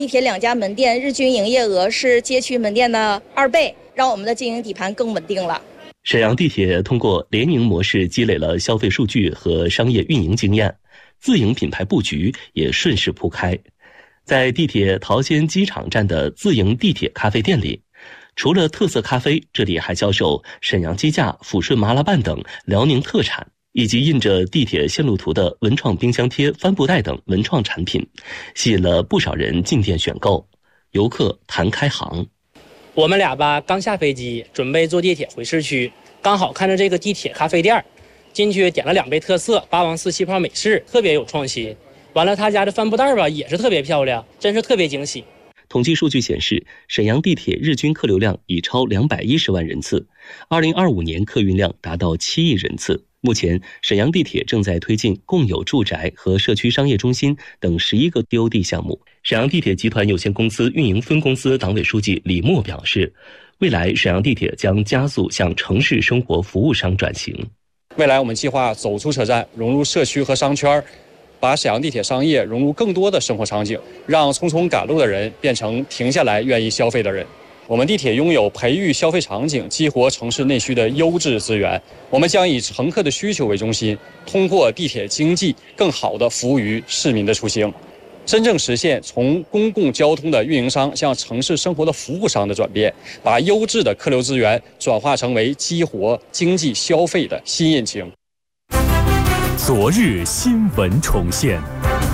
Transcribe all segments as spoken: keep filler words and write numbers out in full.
地铁两家门店日均营业额是街区门店的二倍，让我们的经营底盘更稳定了。 沈阳地铁通过联营模式积累了消费数据和商业运营经验，自营品牌布局也顺势铺开。在地铁桃仙机场站的自营地铁咖啡店里，除了特色咖啡，这里还销售沈阳鸡架、抚顺麻辣拌等辽宁特产，以及印着地铁线路图的文创冰箱贴、帆布袋等文创产品，吸引了不少人进店选购。游客谈开行， 我们俩吧刚下飞机，准备坐地铁回市区，刚好看着这个地铁咖啡店，进去点了两杯特色八王寺气泡美式，特别有创新。完了，他家的帆布袋吧也是特别漂亮，真是特别惊喜。 统计数据显示，沈阳地铁日均客流量已超两百一十万人次，二零二五年客运量达到七亿人次。目前，沈阳地铁正在推进共有住宅和社区商业中心等十一个 T O D 项目。沈阳地铁集团有限公司运营分公司党委书记李默表示，未来沈阳地铁将加速向城市生活服务商转型。 未来我们计划走出车站，融入社区和商圈，把沈阳地铁商业融入更多的生活场景，让匆匆赶路的人变成停下来愿意消费的人。我们地铁拥有培育消费场景、激活城市内需的优质资源，我们将以乘客的需求为中心，通过地铁经济更好地服务于市民的出行，真正实现从公共交通的运营商向城市生活的服务商的转变，把优质的客流资源转化成为激活经济消费的新引擎。 昨日新闻重现，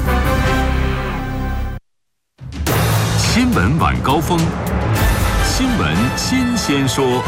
新闻晚高峰，新闻新鲜说。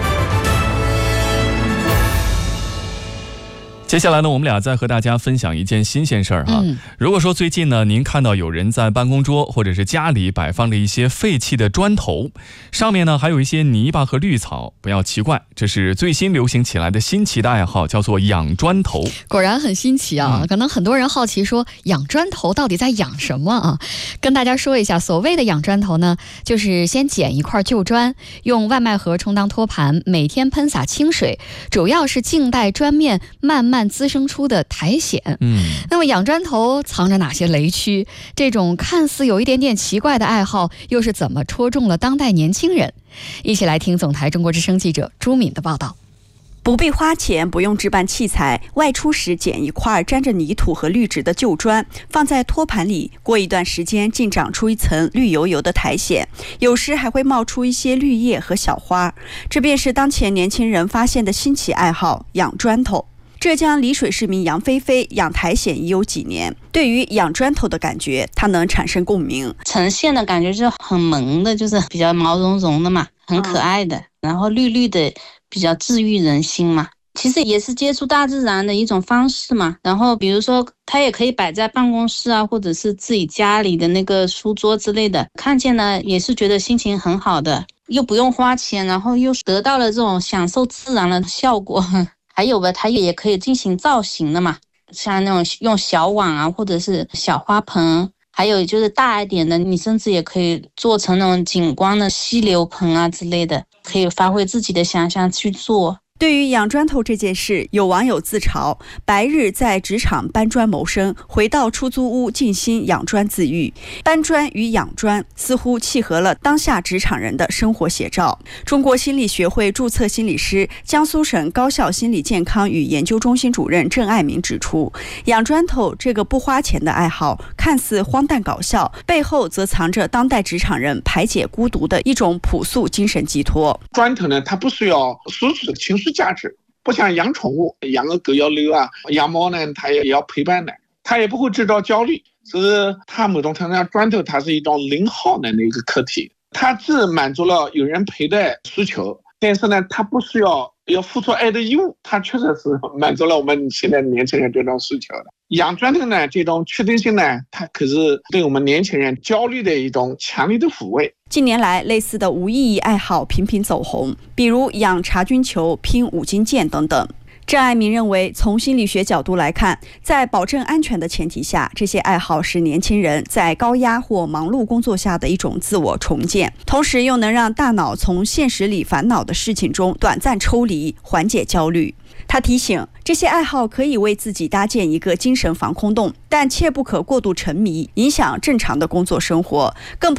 接下来呢，我们俩再和大家分享一件新鲜事儿哈。嗯、如果说最近呢，您看到有人在办公桌或者是家里摆放着一些废弃的砖头，上面呢还有一些泥巴和绿草，不要奇怪，这是最新流行起来的新奇的爱好，叫做养砖头。 果然很新奇啊！嗯、可能很多人好奇说，养砖头到底在养什么啊？跟大家说一下，所谓的养砖头呢，就是先捡一块旧砖，用外卖盒充当托盘，每天喷洒清水，主要是静待砖面慢慢滋生出的苔藓。嗯，那么养砖头藏着哪些雷区？这种看似有一点点奇怪的爱好，又是怎么戳中了当代年轻人？一起来听总台中国之声记者朱敏的报道。 不必花钱，不用置办器材，外出时捡一块沾着泥土和绿植的旧砖，放在托盘里，过一段时间竟长出一层绿油油的苔藓，有时还会冒出一些绿叶和小花。这便是当前年轻人发现的新奇爱好——养砖头。浙江丽水市民杨菲菲养苔藓已有几年，对于养砖头的感觉，她能产生共鸣。 呈现的感觉就是很萌的，就是比较毛茸茸的嘛，很可爱的，嗯、然后绿绿的，比较治愈人心嘛。其实也是接触大自然的一种方式嘛。然后比如说它也可以摆在办公室啊，或者是自己家里的那个书桌之类的，看见呢也是觉得心情很好的，又不用花钱，然后又得到了这种享受自然的效果。还有吧，它也可以进行造型的嘛，像那种用小碗啊，或者是小花盆，还有就是大一点的，你甚至也可以做成那种景观的溪流盆啊之类的，可以发挥自己的想象去做。 对于养砖头这件事，有网友自嘲，白日在职场搬砖谋生，回到出租屋静心养砖自愈。搬砖与养砖似乎契合了当下职场人的生活写照。中国心理学会注册心理师、江苏省高校心理健康与研究中心主任郑爱民指出，养砖头这个不花钱的爱好看似荒诞搞笑，背后则藏着当代职场人排解孤独的一种朴素精神寄托。 砖头呢，它不需要实质的情绪价值，不像养宠物，养个狗要遛啊，养猫呢它也要陪伴的，它也不会制造焦虑。所以它某种程度上，砖头它是一种零耗能的一个客体，它既满足了有人陪的需求，但是呢它不需要要付出爱的义务，它确实是满足了我们现在年轻人这种需求的。养砖头呢，这种确定性呢，它可是对我们年轻人焦虑的一种强烈的抚慰。 近年来，类似的无意义爱好频频走红，比如养茶菌球、拼五金件等等。郑爱民认为，从心理学角度来看，在保证安全的前提下，这些爱好是年轻人在高压或忙碌工作下的一种自我重建，同时又能让大脑从现实里烦恼的事情中短暂抽离，缓解焦虑。他提醒，这些爱好可以为自己搭建一个精神防空洞，但切不可过度沉迷，影响正常的工作生活，更